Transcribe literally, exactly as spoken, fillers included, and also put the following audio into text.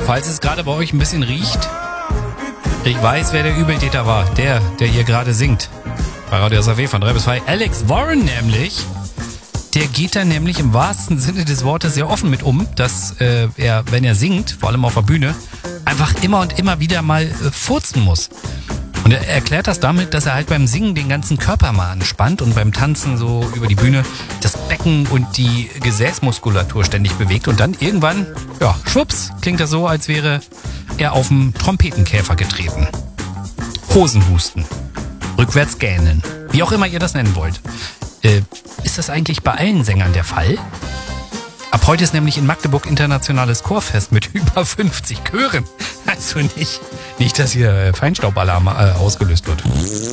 Falls es gerade bei euch ein bisschen riecht, ich weiß, wer der Übeltäter war. Der, der hier gerade singt. Bei Radio S A W von drei bis zwei. Alex Warren nämlich. Der geht da nämlich im wahrsten Sinne des Wortes sehr offen mit um, dass äh, er, wenn er singt, vor allem auf der Bühne, einfach immer und immer wieder mal äh, furzen muss. Und er erklärt das damit, dass er halt beim Singen den ganzen Körper mal anspannt und beim Tanzen so über die Bühne das Becken und die Gesäßmuskulatur ständig bewegt. Und dann irgendwann, ja, schwupps, klingt das so, als wäre er auf einen Trompetenkäfer getreten. Hosenhusten. Rückwärts gähnen. Wie auch immer ihr das nennen wollt. Äh, ist das eigentlich bei allen Sängern der Fall? Ab heute ist nämlich in Magdeburg internationales Chorfest mit über fünfzig Chören. Also nicht, nicht dass hier Feinstaubalarm äh, ausgelöst wird.